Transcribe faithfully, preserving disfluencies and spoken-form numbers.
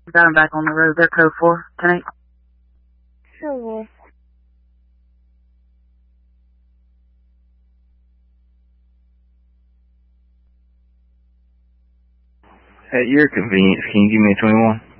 Got them back on the road. They're code four. ten eight. Sure. At your convenience, can you give me a twenty-one?